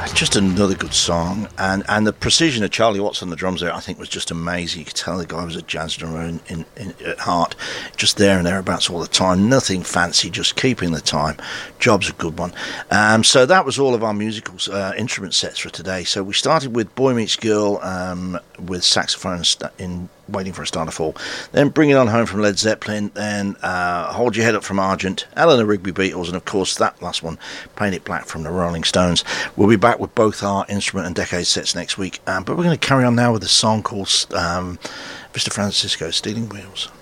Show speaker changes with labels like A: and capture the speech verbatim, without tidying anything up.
A: just another good song, and and the precision of Charlie Watts on the drums there, I think, was just amazing. You could tell the guy was a jazz drummer in, in, in, at heart, just there and thereabouts all the time. Nothing fancy, just keeping the time. Job's a good one. Um, so that was all of our musical uh, instrument sets for today. So we started with Boy Meets Girl um, with saxophone in Waiting for a Star to Fall, then Bring It On Home from Led Zeppelin, then uh, Hold Your Head Up from Argent, Eleanor Rigby Beatles, and of course that last one, Paint It Black from the Rolling Stones. We'll be back with both our instrument and decade sets next week, um, but we're going to carry on now with a song called um, Mister Francisco, Stealing Wheels.